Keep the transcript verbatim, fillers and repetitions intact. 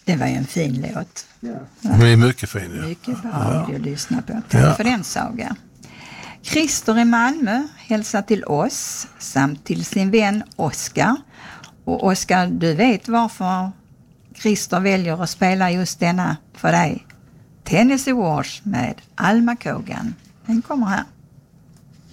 Det var ju en fin låt. Ja. Det är mycket fin. Ja. Mycket bra ja. Att lyssna på. Tack ja. För den, Saga. Christer i Malmö hälsar till oss samt till sin vän Oskar. Och Oskar, du vet varför Christer väljer att spela just denna för dig. Tennis Awards med Alma Kogan. Den kommer här.